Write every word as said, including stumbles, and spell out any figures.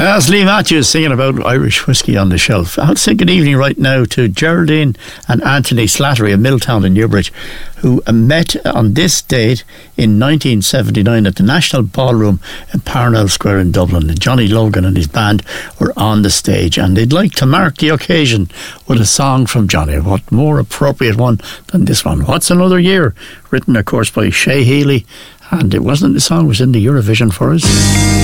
That's Lee Matthews singing about Irish whiskey on the shelf. I'll say good evening right now to Geraldine and Anthony Slattery of Milltown in Newbridge, who met on this date in nineteen seventy-nine at the National Ballroom in Parnell Square in Dublin. And Johnny Logan and his band were on the stage, and they'd like to mark the occasion with a song from Johnny. What more appropriate one than this one? What's Another Year? Written, of course, by Shay Healy, and it wasn't the song was in the Eurovision for us.